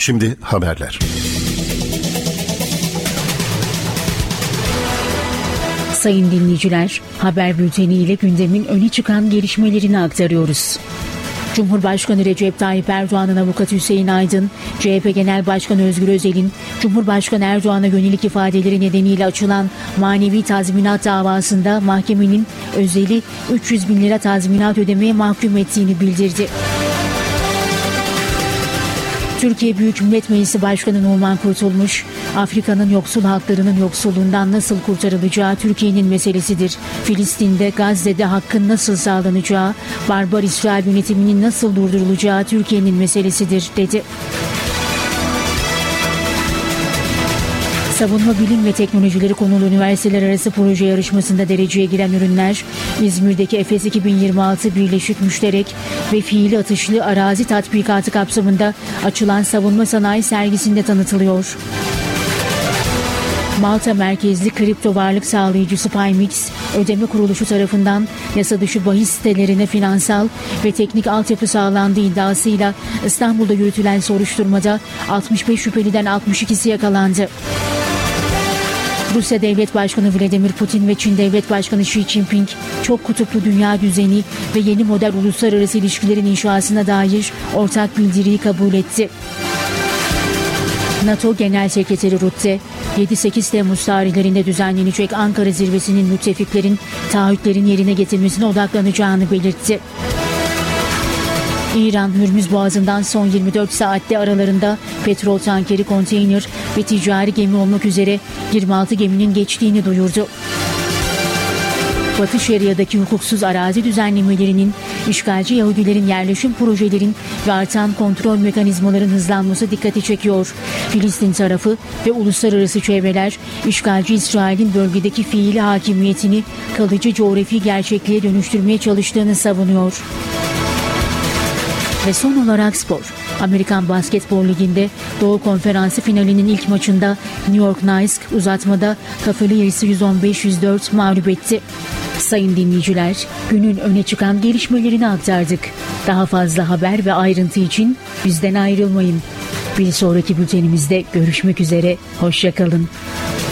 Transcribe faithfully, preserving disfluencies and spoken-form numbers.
Şimdi haberler. Sayın dinleyiciler, haber bülteni ile gündemin öne çıkan gelişmelerini aktarıyoruz. Cumhurbaşkanı Recep Tayyip Erdoğan'ın avukatı Hüseyin Aydın, C H P Genel Başkanı Özgür Özel'in Cumhurbaşkanı Erdoğan'a yönelik ifadeleri nedeniyle açılan manevi tazminat davasında mahkemenin Özel'i üç yüz bin lira tazminat ödemeye mahkum ettiğini bildirdi. Türkiye Büyük Millet Meclisi Başkanı Numan Kurtulmuş, Afrika'nın yoksul halklarının yoksulluğundan nasıl kurtarılacağı Türkiye'nin meselesidir. Filistin'de, Gazze'de hakkın nasıl sağlanacağı, barbar İsrail yönetiminin nasıl durdurulacağı Türkiye'nin meselesidir, dedi. Savunma Bilim ve Teknolojileri konulu üniversiteler arası proje yarışmasında dereceye giren ürünler, İzmir'deki Efes iki bin yirmi altı Birleşik Müşterek ve Fiili Atışlı Arazi Tatbikatı kapsamında açılan savunma sanayi sergisinde tanıtılıyor. Malta merkezli kripto varlık sağlayıcısı Paymix, ödeme kuruluşu tarafından yasa dışı bahis sitelerine finansal ve teknik altyapı sağlandığı iddiasıyla İstanbul'da yürütülen soruşturmada altmış beş şüpheliden altmış ikisi yakalandı. Rusya Devlet Başkanı Vladimir Putin ve Çin Devlet Başkanı Xi Jinping, çok kutuplu dünya düzeni ve yeni model uluslararası ilişkilerin inşasına dair ortak bildiriyi kabul etti. NATO Genel Sekreteri Rutte, yedi sekiz Temmuz tarihlerinde düzenlenecek Ankara Zirvesi'nin müttefiklerin taahhütlerin yerine getirmesine odaklanacağını belirtti. İran, Hürmüz Boğazı'ndan son yirmi dört saatte aralarında petrol tankeri, konteyner ve ticari gemi olmak üzere yirmi altı geminin geçtiğini duyurdu. Batı Şeria'daki hukuksuz arazi düzenlemelerinin, işgalci Yahudilerin yerleşim projelerin ve artan kontrol mekanizmaların hızlanması dikkati çekiyor. Filistin tarafı ve uluslararası çevreler, işgalci İsrail'in bölgedeki fiili hakimiyetini kalıcı coğrafi gerçekliğe dönüştürmeye çalıştığını savunuyor. Ve son olarak spor. Amerikan Basketbol Ligi'nde Doğu Konferansı finalinin ilk maçında New York Knicks uzatmada Cavaliars'ı yüz on beş yüz dört mağlup etti. Sayın dinleyiciler, günün öne çıkan gelişmelerini aktardık. Daha fazla haber ve ayrıntı için bizden ayrılmayın. Bir sonraki bültenimizde görüşmek üzere. Hoşça kalın.